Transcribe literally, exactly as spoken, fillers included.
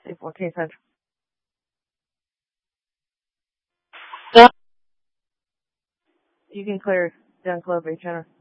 C fourteen Central. You can clear John Clover, Center.